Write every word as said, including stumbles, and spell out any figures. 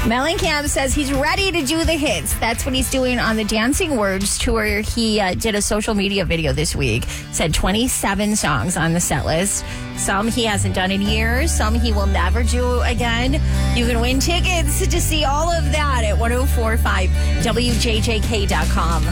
Mellencamp says he's ready to do the hits. That's what he's doing on the Dancing Words tour. He uh, did a social media video this week. Said twenty-seven songs on the set list. Some he hasn't done in years. Some he will never do again. You can win tickets to see all of that at ten forty-five W J J K dot com.